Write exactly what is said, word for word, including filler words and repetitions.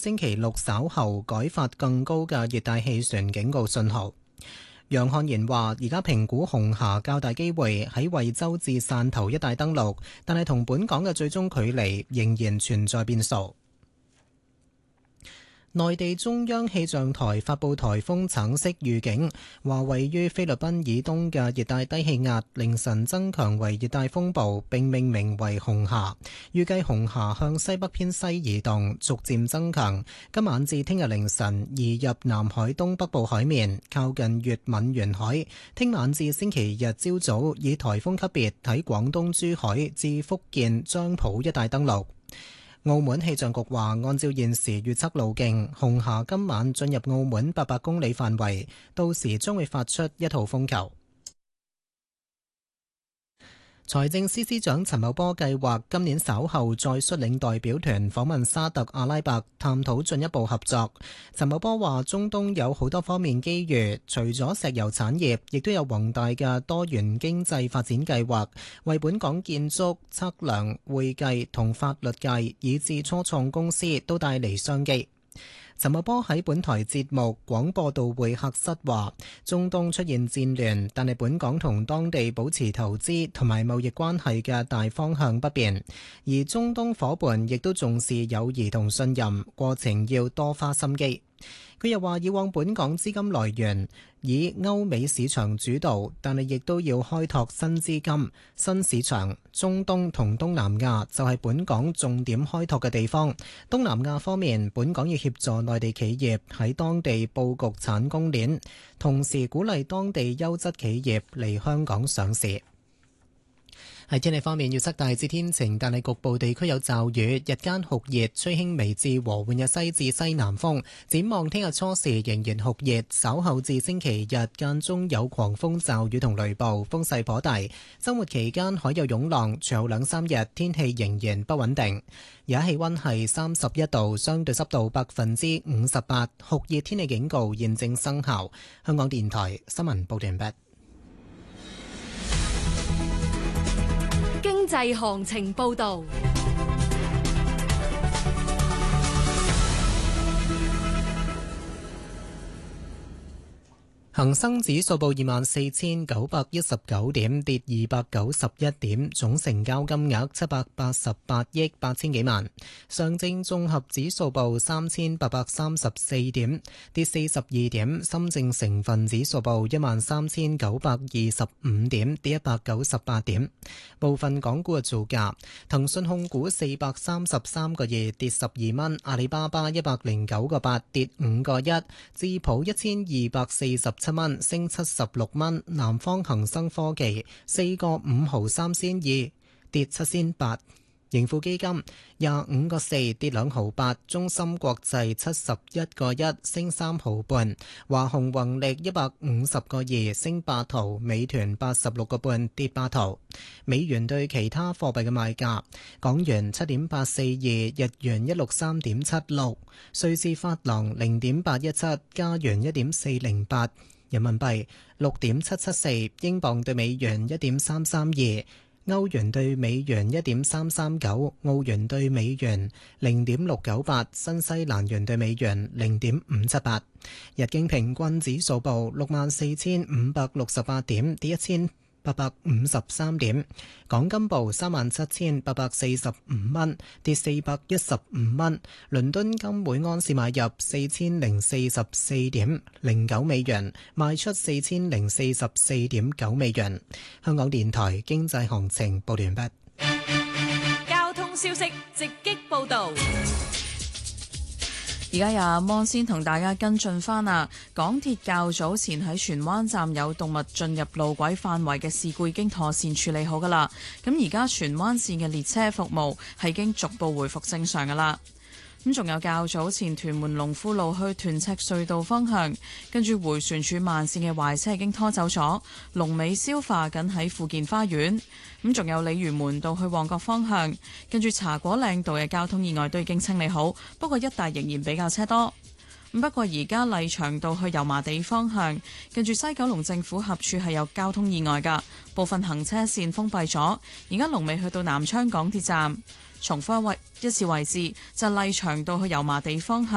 星期六稍後改發更高嘅熱帶氣旋警告信號。楊漢賢話：而家評估紅霞較大機會喺惠州至汕頭一帶登陸，但係同本港嘅最終距離仍然存在變數。內地中央氣象台發布颱風橙色預警，話位於菲律賓以東嘅熱帶低氣壓凌晨增強為熱帶風暴，並命名為紅霞。預計紅霞向西北偏西移動，逐漸增強，今晚至聽日凌晨移入南海東北部海面，靠近粵閩沿海。聽晚至星期日朝早以颱風級別喺廣東珠海至福建漳浦一帶登陸。澳門氣象局話，按照現時預測路徑，紅霞今晚進入澳門八百公里範圍，到時將會發出一號風球。財政司司長陳茂波計劃今年稍後再率領代表團訪問沙特阿拉伯，探討進一步合作。陳茂波話：中東有好多方面機遇，除咗石油產業，亦都有宏大嘅多元經濟發展計劃，為本港建築、測量、會計同法律界以至初創公司都帶嚟商機。陳茂波喺本台節目廣播道會客室話：中東出現戰亂，但係本港同當地保持投資同埋貿易關係嘅大方向不變，而中東夥伴亦都重視友誼同信任，過程要多花心機。佢又話：以往本港資金來源以歐美市場主導，但係亦都要開拓新資金、新市場。中東同東南亞就係本港重點開拓嘅地方。東南亞方面，本港要協助內地企業喺當地佈局產供鏈，同時鼓勵當地優質企業嚟香港上市。喺天氣方面，預測大致天晴，但係局部地區有驟雨，日間酷熱，吹輕微至和緩嘅西至西南風。展望聽日初時仍然酷熱，稍後至星期日間中有狂風驟雨同雷暴，風勢頗大。週末期間海有湧浪，隨後兩三日天氣仍然不穩定。而家氣溫係三十一度，相對濕度百分之五十八，酷熱天氣警告現正生效。香港電台新聞報道完畢。 經濟行情報道。 恒生指數報二萬四千九百一十九點，跌二百九十一點，總成交金額七百八十八億八千幾萬。上證綜合指數報三千八百三十四點，跌四十二點。深證成分指數報一萬三千九百二十五點，跌一百九十八點。部分港股嘅造價：騰訊控股四百三十三個二，跌十二蚊；阿里巴巴一百零九個八，跌五個一；智普一千二百四十七蚊，升七十六蚊；南方恒生科技四個五毫三仙二，跌七仙八；盈富基金廿五個四，跌兩毫八；中芯國際七十一個一，升三毫半；華虹宏力一百五十個二，升八毫；美團八十六個半，跌八毫。美元對其他貨幣嘅賣價：港元七點八四二，日元一六三點七六，瑞士法郎零點八一七，加元一點四零八。人民幣六點七七四，英鎊對美元一點三三二，歐元對美元一點三三九，澳元對美元零點六九八，新西蘭元對美元零點五七八。日經平均指數報六萬四千五百六十八點，跌一千八百五十三點。港金報三萬七千八百四十五蚊，跌四百一十五蚊。倫敦金每安士買入四千零四十四點零九美元，賣出四千零四十四點九美元。香港電台經濟行情報完畢。 交通消息直擊報道。 而家有阿芒先同大家跟進翻啊，港鐵較早前喺荃灣站有動物進入路軌範圍嘅事故已經妥善處理好噶啦，咁而家荃灣線嘅列車服務係已經逐步回復正常噶啦。咁仲有較早前屯門龍富路去屯赤隧道方向，跟住迴旋處慢線嘅壞車已經拖走咗，龍尾消化緊喺富健花園。咁仲有鯉魚門道去旺角方向，跟住茶果嶺道嘅交通意外都已經清理好，不過一帶仍然比較車多。不過而家麗翔道去油麻地方向，跟住西九龍政府合署係有交通意外㗎，部分行車線封閉咗。而家龍尾去到南昌港鐵站。重複一位一次位置就麗翔道去油麻地方向。